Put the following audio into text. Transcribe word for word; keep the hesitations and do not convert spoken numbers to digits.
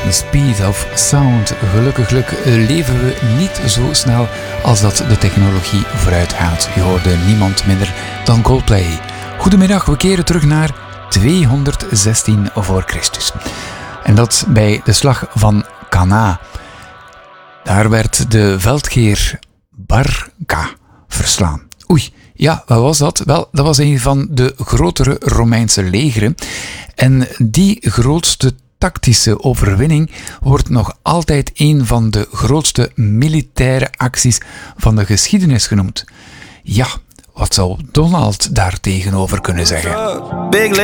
speed of sound. Gelukkig leven we niet zo snel als dat de technologie vooruit gaat. Je hoorde niemand minder dan Coldplay. Goedemiddag, we keren terug naar tweehonderdzestien voor Christus. En dat bij de slag van Cana. Daar werd de veldheer Barca verslaan. Oei, ja, wat was dat? Wel, dat was een van de grotere Romeinse legeren. En die grootste tactische overwinning wordt nog altijd een van de grootste militaire acties van de geschiedenis genoemd. Ja, wat zou Donald daar tegenover kunnen zeggen?